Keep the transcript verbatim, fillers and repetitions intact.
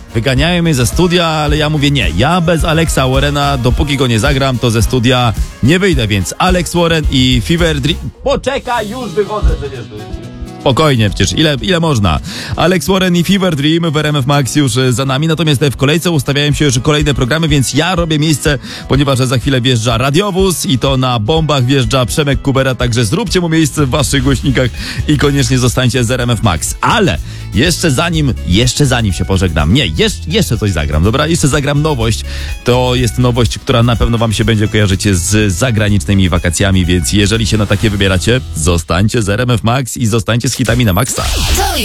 wyganiają mnie ze studia, ale ja mówię nie, ja bez Alexa Warrena, dopóki go nie zagram, to ze studia nie wyjdę, więc Alex Warren i Fever Dream... Poczekaj, już wychodzę przecież. Spokojnie, przecież ile, ile można. Alex Warren i Fever Dream w R M F Max już za nami, natomiast w kolejce ustawiają się już kolejne programy, więc ja robię miejsce, ponieważ za chwilę wjeżdża radiowóz i to na bombach wjeżdża Przemek Kubera, także zróbcie mu miejsce w waszych głośnikach i koniecznie zostańcie z R M F Max. Ale jeszcze zanim, jeszcze zanim się pożegnam, nie, jeszcze, jeszcze coś zagram, dobra? Jeszcze zagram nowość. To jest nowość, która na pewno wam się będzie kojarzyć z zagranicznymi wakacjami, więc jeżeli się na takie wybieracie, zostańcie z R M F Max i zostańcie z hitami na maksa.